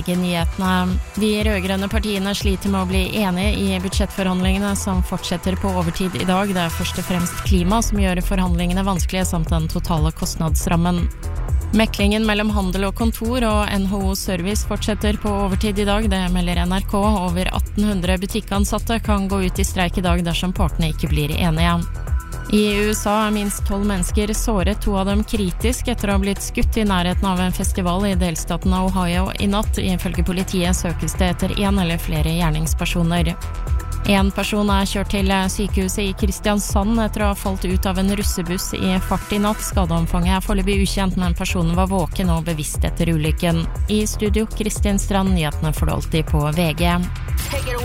Nyhetene. Vi rødgrønne partiene sliter med å bli enige i budsjettforhandlingene som fortsetter på overtid i dag. Det først og fremst klima som gjør forhandlingene vanskelige samt den totale kostnadsrammen. Meklingen mellom handel og kontor og NHO Service fortsetter på overtid i dag. Det melder NRK. Over 1800 butikkansatte kan gå ut i streik i dag dersom partene ikke blir enige. I USA minst 12 mennesker såret, 2 av dem kritisk etter å ha blitt skutt i nærheten av en festival i delstaten Ohio i natt. Ifølge politiet søkes det etter 1 eller flere gjerningspersoner. En person kjørt til sykehuset i Kristiansand etter å ha falt ut av en russebuss i fart i natt. Skadeomfanget foreløpig ukjent, men personen var våken og bevisst etter ulykken. I studio Kristin Strand, nyhetene får du alltid på VG.